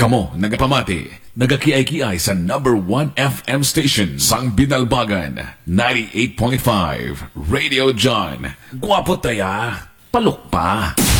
Kamo, nagapamati, nagakiay-kiay sa number 1 FM station sang Binalbagan, 98.5, Radio John. Guwapo taya, palok pa.